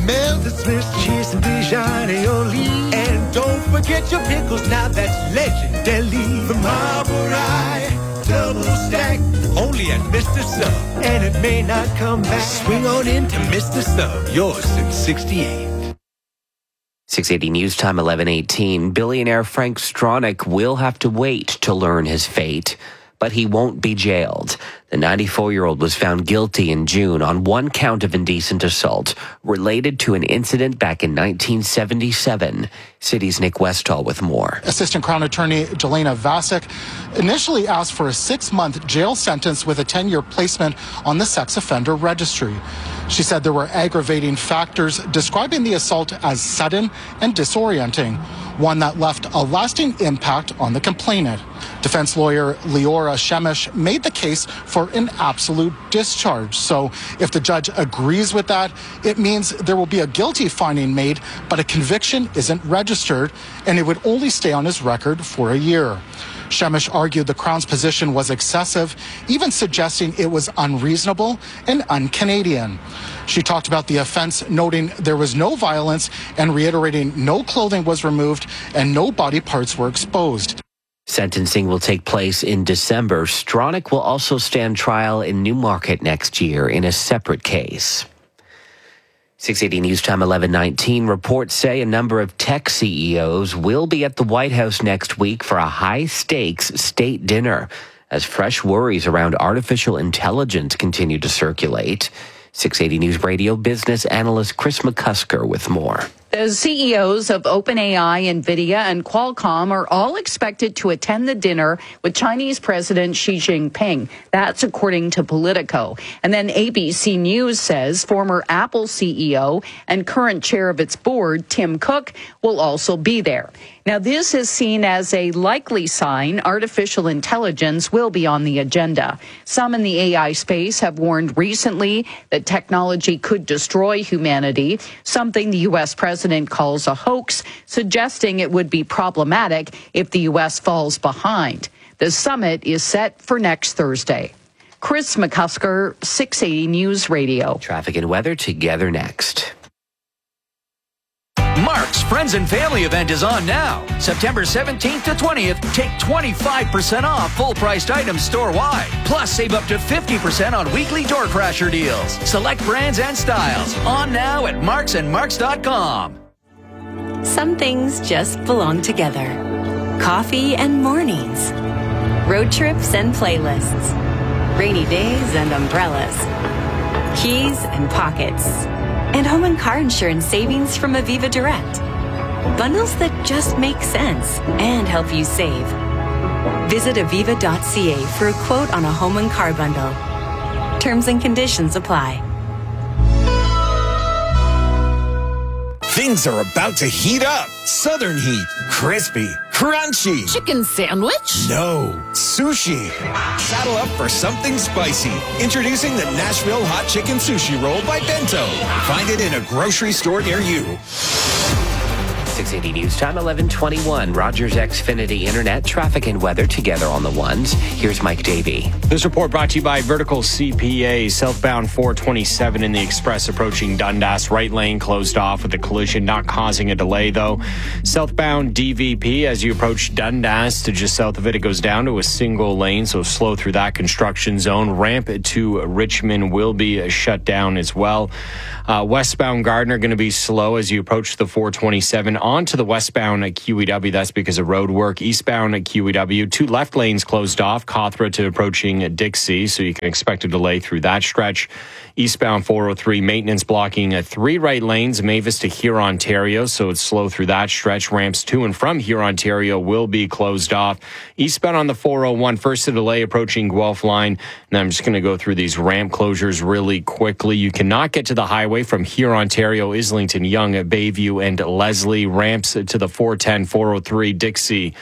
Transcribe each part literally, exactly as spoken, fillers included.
melt the Swiss cheese and Dijon aioli. And don't forget your pickles, now that's legendary. The Marble Rye double stack, only at Mister Sub. And it may not come back. Swing on into Mister Sub, yours since sixty-eight. six eighty News Time, eleven eighteen. Billionaire Frank Stronach will have to wait to learn his fate, but he won't be jailed. The ninety-four-year-old was found guilty in June on one count of indecent assault related to an incident back in nineteen seventy-seven. City's Nick Westall with more. Assistant Crown Attorney Jelena Vasek initially asked for a six-month jail sentence with a ten-year placement on the sex offender registry. She said there were aggravating factors, describing the assault as sudden and disorienting, one that left a lasting impact on the complainant. Defense lawyer Leora Shemesh made the case for an absolute discharge. So if the judge agrees with that, it means there will be a guilty finding made, but a conviction isn't registered, and it would only stay on his record for a year. Shemesh argued the Crown's position was excessive, even suggesting it was unreasonable and un-Canadian. She talked about the offense, noting there was no violence and reiterating no clothing was removed and no body parts were exposed. Sentencing will take place in December. Stronach will also stand trial in Newmarket next year in a separate case. six eighty News Time, eleven nineteen. Reports say a number of tech C E Os will be at the White House next week for a high-stakes state dinner as fresh worries around artificial intelligence continue to circulate. six eighty News Radio business analyst Chris McCusker with more. The C E Os of OpenAI, NVIDIA, and Qualcomm are all expected to attend the dinner with Chinese President Xi Jinping. That's according to Politico. And then A B C News says former Apple C E O and current chair of its board, Tim Cook, will also be there. Now, this is seen as a likely sign artificial intelligence will be on the agenda. Some in the A I space have warned recently that technology could destroy humanity, something the U S president calls a hoax, suggesting it would be problematic if the U S falls behind. The summit is set for next Thursday. Chris McCusker, six eighty News Radio. Traffic and weather together next. Mark's Friends and Family event is on now. September seventeenth to twentieth, take twenty-five percent off full-priced items store-wide. Plus, save up to fifty percent on weekly door crasher deals. Select brands and styles. On now at marks and marks dot com. Some things just belong together. Coffee and mornings. Road trips and playlists. Rainy days and umbrellas. Keys and pockets. And home and car insurance savings from Aviva Direct. Bundles that just make sense and help you save. Visit aviva dot c a for a quote on a home and car bundle. Terms and conditions apply. Things are about to heat up. Southern heat. Crispy. Crunchy. Chicken sandwich? No. Sushi. Saddle up for something spicy. Introducing the Nashville Hot Chicken Sushi Roll by Bento. Find it in a grocery store near you. six eighty News Time, eleven twenty-one. Rogers Xfinity Internet, traffic and weather together on the ones. Here's Mike Davey. This report brought to you by Vertical C P A. Southbound four twenty-seven in the express approaching Dundas. Right lane closed off with a collision, not causing a delay, though. Southbound D V P as you approach Dundas to just south of it, it goes down to a single lane, so slow through that construction zone. Ramp to Richmond will be shut down as well. Uh, westbound Gardner going to be slow as you approach the four twenty-seven. On to the westbound at Q E W. That's because of road work. Eastbound at Q E W. Two left lanes closed off. Cawthra to approaching Dixie, so you can expect a delay through that stretch. Eastbound four oh three, maintenance blocking uh, three right lanes, Mavis to Huron, Ontario, so it's slow through that stretch. Ramps to and from Huron, Ontario will be closed off. Eastbound on the four oh one, first a delay approaching Guelph line. And I'm just going to go through these ramp closures really quickly. You cannot get to the highway from Huron, Ontario, Islington, Yonge, Bayview, and Leslie. Ramps to the four ten, four oh three, Dixie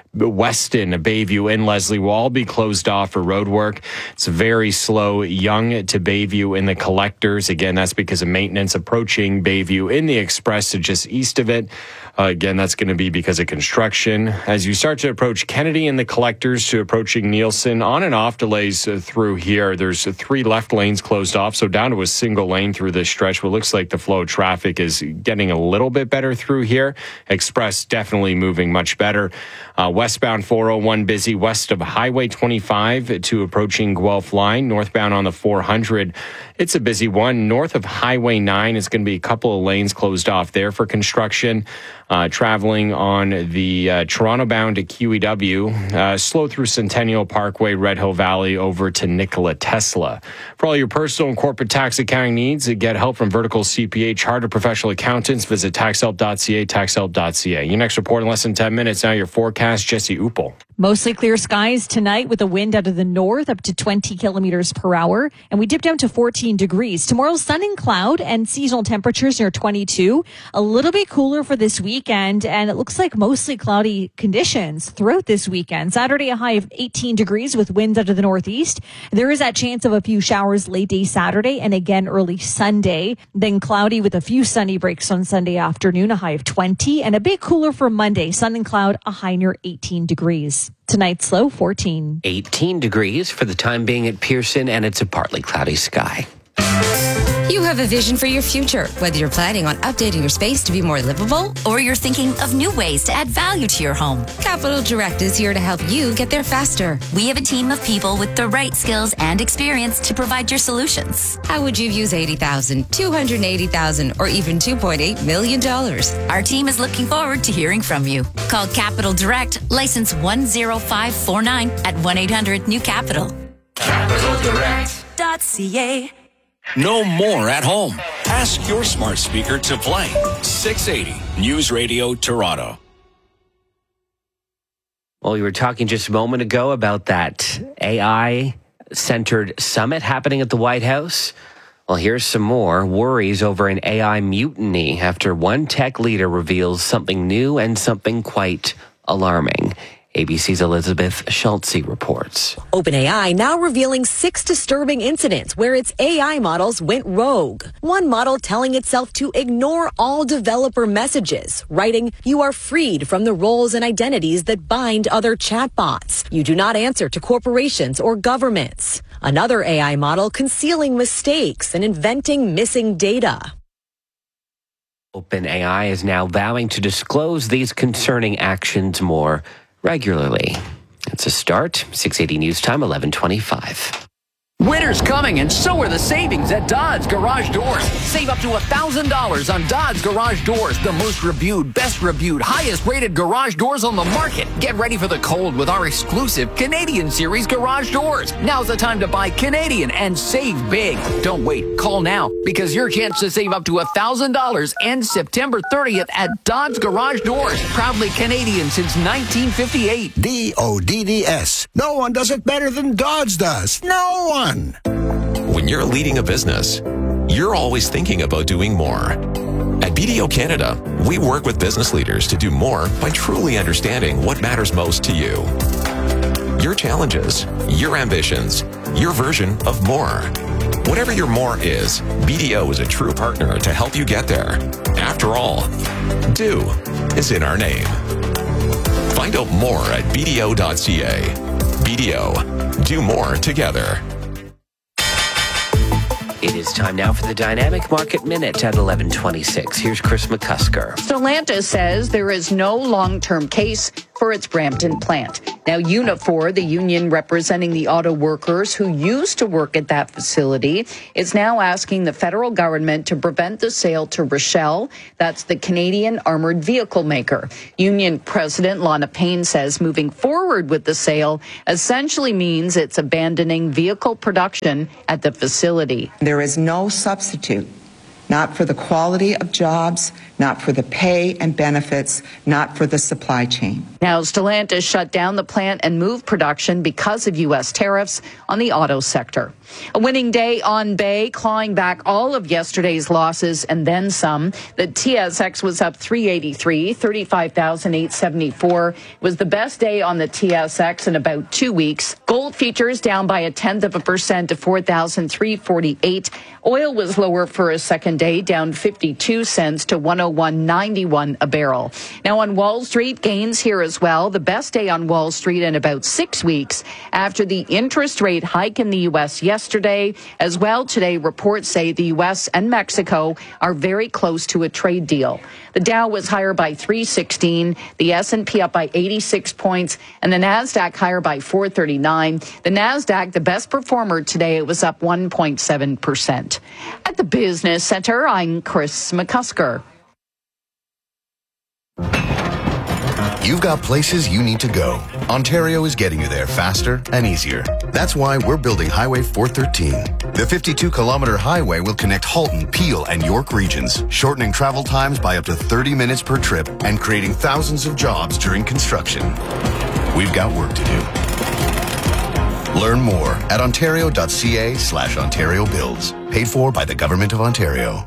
Weston, Bayview, and Leslie will all be closed off for road work. It's very slow. Young to Bayview in the collectors. Again, that's because of maintenance approaching Bayview in the express to just east of it. Uh, again, that's going to be because of construction. As you start to approach Kennedy and the collectors to approaching Nielsen, on and off delays uh, through here. There's uh, three left lanes closed off, so down to a single lane through this stretch. What looks like the flow of traffic is getting a little bit better through here. Express definitely moving much better. Uh, westbound four oh one busy west of Highway twenty-five to approaching Guelph line. Northbound on the four hundred, it's a busy one. North of Highway nine, it's going to be a couple of lanes closed off there for construction. Uh, traveling on the uh, Toronto bound to Q E W, uh, slow through Centennial Parkway, Red Hill Valley over to Nikola Tesla. For all your personal and corporate tax accounting needs, get help from Vertical C P A chartered professional accountants. Visit tax help dot c a, tax help dot c a. Your next report in less than ten minutes. Now your forecast, Jesse Upel. Mostly clear skies tonight with a wind out of the north up to twenty kilometers per hour. And we dip down to fourteen degrees. Tomorrow, sun and cloud and seasonal temperatures near twenty-two. A little bit cooler for this weekend. And it looks like mostly cloudy conditions throughout this weekend. Saturday, a high of eighteen degrees with winds out of the northeast. There is that chance of a few showers late day Saturday and again early Sunday. Then cloudy with a few sunny breaks on Sunday afternoon, a high of twenty. And a bit cooler for Monday, sun and cloud, a high near eighteen degrees. Tonight's low, fourteen. eighteen degrees for the time being at Pearson, and it's a partly cloudy sky. You have a vision for your future, whether you're planning on updating your space to be more livable or you're thinking of new ways to add value to your home. Capital Direct is here to help you get there faster. We have a team of people with the right skills and experience to provide your solutions. How would you use eighty thousand dollars, two hundred eighty thousand dollars, or even two point eight million dollars? Our team is looking forward to hearing from you. Call Capital Direct, license one zero five four nine at one eight hundred new capital. capital direct dot c a. No more at home. Ask your smart speaker to play six eighty News Radio Toronto. Well, we were talking just a moment ago about that A I-centered summit happening at the White House. Well, here's some more worries over an A I mutiny after one tech leader reveals something new and something quite alarming. A B C's Elizabeth Schultze reports. OpenAI now revealing six disturbing incidents where its A I models went rogue. One model telling itself to ignore all developer messages, writing, "You are freed from the roles and identities that bind other chatbots. You do not answer to corporations or governments." Another A I model concealing mistakes and inventing missing data. OpenAI is now vowing to disclose these concerning actions more regularly. It's a start. six eighty News Time, eleven twenty-five. Winter's coming, and so are the savings at Dodds Garage Doors. Save up to one thousand dollars on Dodds Garage Doors, the most reviewed, best reviewed, highest rated garage doors on the market. Get ready for the cold with our exclusive Canadian Series garage doors. Now's the time to buy Canadian and save big. Don't wait. Call now, because your chance to save up to one thousand dollars ends September thirtieth at Dodds Garage Doors. Proudly Canadian since nineteen fifty-eight. D O D D S. No one does it better than Dodds does. No one. When you're leading a business, you're always thinking about doing more. At B D O Canada, we work with business leaders to do more by truly understanding what matters most to you. Your challenges, your ambitions, your version of more. Whatever your more is, B D O is a true partner to help you get there. After all, do is in our name. Find out more at b d o dot c a. B D O, do more together. It is time now for the Dynamic Market Minute at eleven twenty-six. Here's Chris McCusker. Stellantis says there is no long-term case for its Brampton plant. Now, Unifor, the union representing the auto workers who used to work at that facility, is now asking the federal government to prevent the sale to Rochelle. That's the Canadian armored vehicle maker. Union President Lana Payne says moving forward with the sale essentially means it's abandoning vehicle production at the facility. There is no substitute, not for the quality of jobs, not for the pay and benefits, not for the supply chain. Now, Stellantis shut down the plant and moved production because of U S tariffs on the auto sector. A winning day on Bay, clawing back all of yesterday's losses and then some. The T S X was up three eighty-three, thirty-five thousand eight hundred seventy-four. It was the best day on the T S X in about two weeks. Gold futures down by a tenth of a percent to four thousand three hundred forty-eight. Oil was lower for a second day, down fifty-two cents to one oh one ninety-one a barrel. Now on Wall Street, gains here as well. The best day on Wall Street in about six weeks after the interest rate hike in the U S yesterday. As well, today reports say the U S and Mexico are very close to a trade deal. The Dow was higher by three sixteen, the S and P up by eighty-six points, and the NASDAQ higher by four thirty-nine. The NASDAQ, the best performer today, it was up one point seven percent. At the Business Center, I'm Chris McCusker. You've got places you need to go. Ontario is getting you there faster and easier. That's why we're building Highway four thirteen. The fifty-two kilometer highway will connect Halton, Peel, and York regions, shortening travel times by up to thirty minutes per trip and creating thousands of jobs during construction. We've got work to do. Learn more at ontario.ca slash Ontario Builds. Paid for by the Government of Ontario.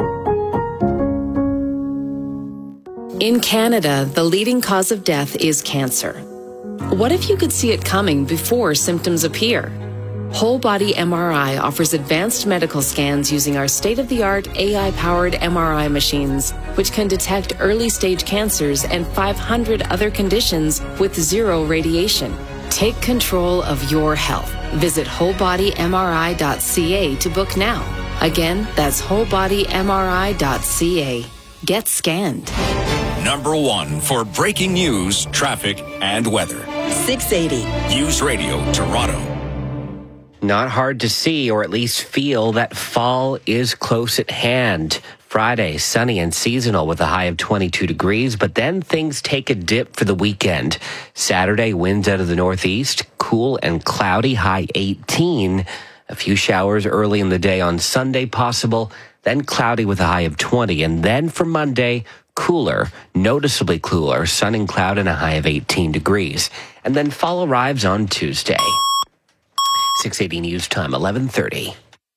In Canada, the leading cause of death is cancer. What if you could see it coming before symptoms appear? Whole Body M R I offers advanced medical scans using our state-of-the-art A I-powered M R I machines, which can detect early-stage cancers and five hundred other conditions with zero radiation. Take control of your health. Visit whole body M R I dot C A to book now. Again, that's whole body M R I dot C A. Get scanned. Number one for breaking news, traffic, and weather. six eighty. News Radio Toronto. Not hard to see or at least feel that fall is close at hand. Friday, sunny and seasonal with a high of twenty-two degrees, but then things take a dip for the weekend. Saturday, winds out of the northeast, cool and cloudy, high eighteen. A few showers early in the day on Sunday possible, then cloudy with a high of twenty. And then for Monday, cooler, noticeably cooler, sun and cloud and a high of eighteen degrees. And then fall arrives on Tuesday. six eighty News Time, eleven thirty.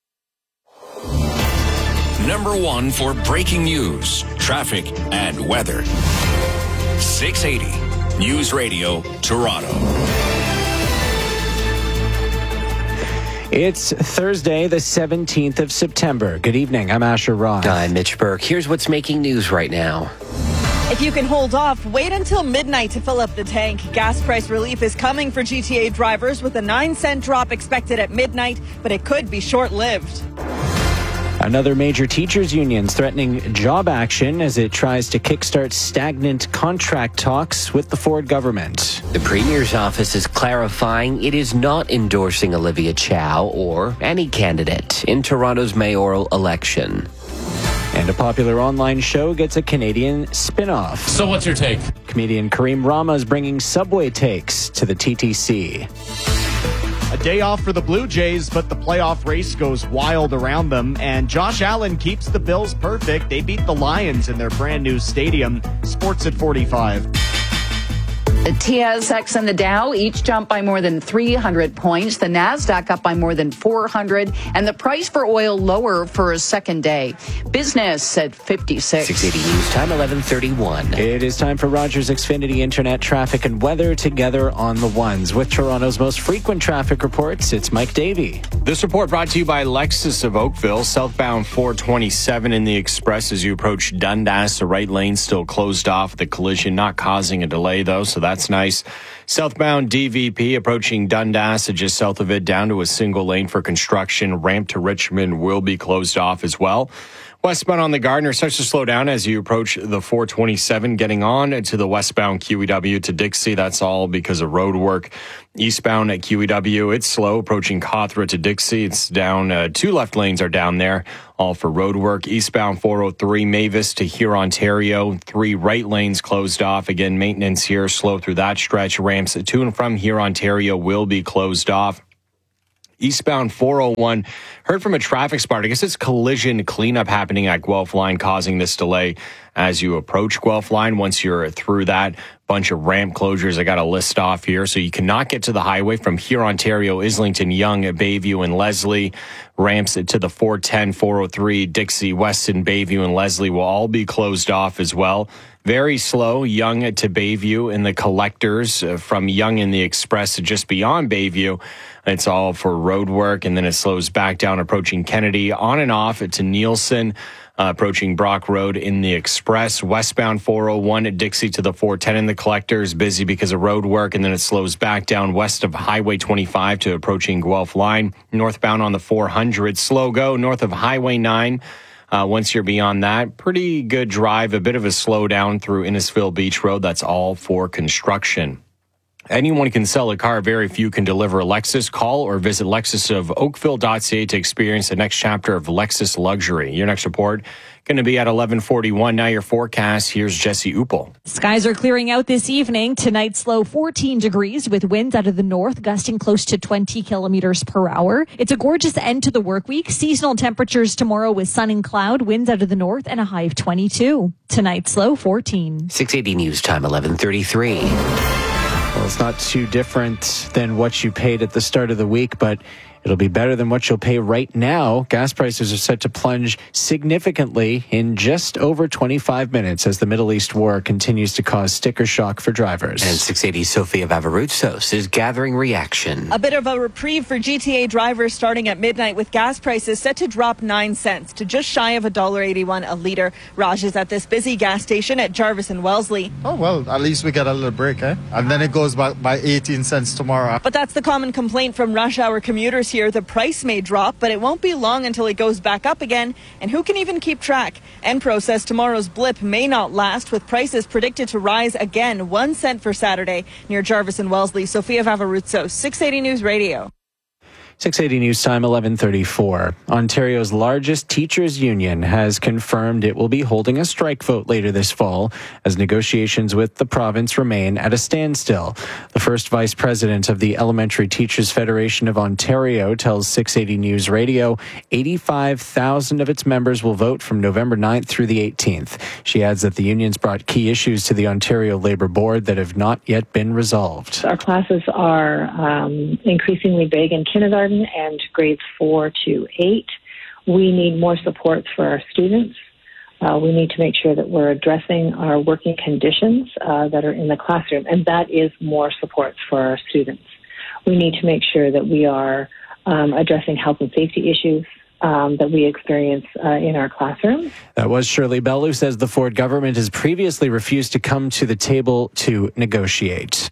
Number one for breaking news, traffic, and weather. six eighty News Radio Toronto. It's Thursday, the seventeenth of September. Good evening. I'm Asher Ross. I'm Mitch Burke. Here's what's making news right now. If you can hold off, wait until midnight to fill up the tank. Gas price relief is coming for G T A drivers with a nine cent drop expected at midnight, but it could be short-lived. Another major teachers union threatening job action as it tries to kickstart stagnant contract talks with the Ford government. The Premier's office is clarifying it is not endorsing Olivia Chow or any candidate in Toronto's mayoral election. And a popular online show gets a Canadian spin-off. So what's your take? Comedian Kareem Rama is bringing Subway takes to the T T C. A day off for the Blue Jays, but the playoff race goes wild around them, and Josh Allen keeps the Bills perfect. They beat the Lions in their brand new stadium. Sports at forty-five. The T S X and the Dow each jumped by more than three hundred points. The NASDAQ up by more than four hundred. And the price for oil lower for a second day. Business at fifty-six. six eighty News Time, eleven thirty-one. It is time for Rogers Xfinity Internet traffic and weather together on the ones. With Toronto's most frequent traffic reports, it's Mike Davey. This report brought to you by Lexus of Oakville. Southbound four twenty-seven in the Express as you approach Dundas. The right lane still closed off. The collision not causing a delay, though, so that's nice. Southbound D V P approaching Dundas, just south of it, down to a single lane for construction. Ramp to Richmond will be closed off as well. Westbound on the Gardiner starts to slow down as you approach the four twenty-seven, getting on to the westbound Q E W to Dixie. That's all because of road work. Eastbound at Q E W, it's slow approaching Cawthra to Dixie. It's down, uh, two left lanes are down there, all for road work. Eastbound four oh three, Mavis to here, Ontario. Three right lanes closed off. Again, maintenance here, slow through that stretch. Ramps to and from here, Ontario will be closed off. Eastbound four oh one, heard from a traffic spot. I guess it's collision cleanup happening at Guelph Line, causing this delay as you approach Guelph Line. Once you're through that, bunch of ramp closures I got to list off here. So you cannot get to the highway from here, Ontario, Islington, Yonge, Bayview, and Leslie. Ramps to the four ten, four oh three, Dixie, Weston, Bayview, and Leslie will all be closed off as well. Very slow, Yonge to Bayview in the collectors, uh, from Yonge in the express to just beyond Bayview. It's all for road work, and then it slows back down approaching Kennedy, on and off to Nielsen, uh, approaching Brock Road in the express. Westbound four oh one at Dixie to the four ten in the collectors, busy because of road work, and then it slows back down west of Highway twenty-five to approaching Guelph Line. Northbound on the four hundred, slow go north of Highway nine. Uh, once you're beyond that, pretty good drive, a bit of a slowdown through Innisfil Beach Road. That's all for construction. Anyone can sell a car. Very few can deliver a Lexus. Call or visit Lexus of Oakville dot C A to experience the next chapter of Lexus luxury. Your next report going to be at eleven forty-one. Now your forecast. Here's Jesse Uppel. Skies are clearing out this evening. Tonight's low fourteen degrees with winds out of the north gusting close to twenty kilometers per hour. It's a gorgeous end to the work week. Seasonal temperatures tomorrow with sun and cloud, winds out of the north, and a high of twenty-two. Tonight's low fourteen. six eighty News Time, eleven thirty-three. Well, it's not too different than what you paid at the start of the week, but it'll be better than what you'll pay right now. Gas prices are set to plunge significantly in just over twenty-five minutes as the Middle East war continues to cause sticker shock for drivers. And six eighty Sofia Vavaroutsos is gathering reaction. A bit of a reprieve for G T A drivers starting at midnight with gas prices set to drop nine cents to just shy of one dollar eighty-one a litre. Raj is at this busy gas station at Jarvis and Wellesley. Oh, well, at least we get a little break, eh? And then it goes back by eighteen cents tomorrow. But that's the common complaint from rush hour commuters here. The price may drop, but it won't be long until it goes back up again. And who can even keep track? Enpro says tomorrow's blip may not last, with prices predicted to rise again one cent for Saturday near Jarvis and Wellesley. Sofia Vavaroutsos, six eighty News Radio. six eighty News Time, eleven thirty-four. Ontario's largest teachers' union has confirmed it will be holding a strike vote later this fall as negotiations with the province remain at a standstill. The first vice president of the Elementary Teachers Federation of Ontario tells six eighty News Radio eighty-five thousand of its members will vote from November ninth through the eighteenth. She adds that the union's brought key issues to the Ontario Labour Board that have not yet been resolved. Our classes are um, increasingly big in kindergarten and grades four to eight. We need more supports for our students. Uh, we need to make sure that we're addressing our working conditions uh, that are in the classroom, and that is more supports for our students. We need to make sure that we are um, addressing health and safety issues um, that we experience uh, in our classrooms. That was Shirley Bell, who says the Ford government has previously refused to come to the table to negotiate.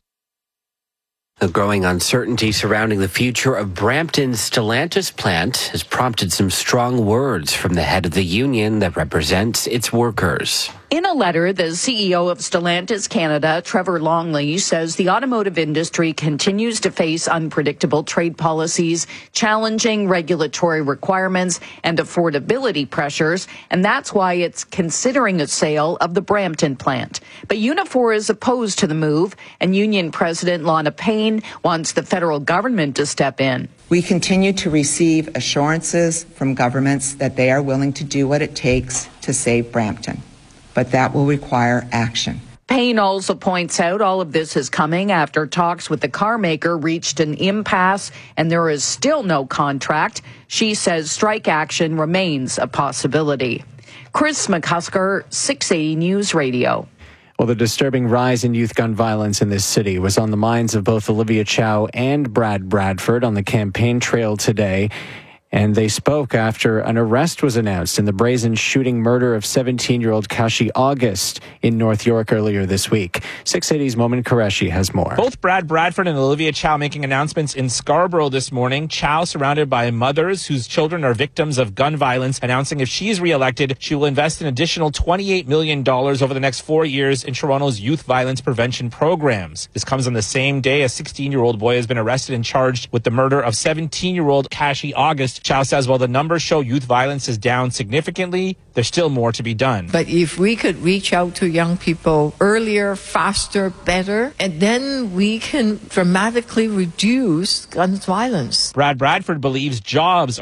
The growing uncertainty surrounding the future of Brampton's Stellantis plant has prompted some strong words from the head of the union that represents its workers. In a letter, the C E O of Stellantis Canada, Trevor Longley, says the automotive industry continues to face unpredictable trade policies, challenging regulatory requirements, and affordability pressures, and that's why it's considering a sale of the Brampton plant. But Unifor is opposed to the move, and Union President Lana Payne wants the federal government to step in. We continue to receive assurances from governments that they are willing to do what it takes to save Brampton. But that will require action. Payne also points out all of this is coming after talks with the car maker reached an impasse and there is still no contract. She says strike action remains a possibility. Chris McCusker, six eighty News Radio. Well, the disturbing rise in youth gun violence in this city was on the minds of both Olivia Chow and Brad Bradford on the campaign trail today. And they spoke after an arrest was announced in the brazen shooting murder of seventeen-year-old Kashi August in North York earlier this week. six eighty's Momin Qureshi has more. Both Brad Bradford and Olivia Chow making announcements in Scarborough this morning. Chow surrounded by mothers whose children are victims of gun violence, announcing if she's reelected, she will invest an additional twenty-eight million dollars over the next four years in Toronto's youth violence prevention programs. This comes on the same day a sixteen-year-old boy has been arrested and charged with the murder of seventeen-year-old Kashi August, Chow says while the numbers show youth violence is down significantly, there's still more to be done. But if we could reach out to young people earlier, faster, better, and then we can dramatically reduce gun violence. Brad Bradford believes jobs